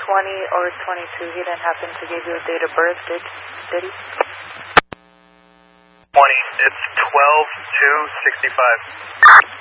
20 or 22. He didn't happen to give you a date of birth, did he? 20. It's 12/2/65.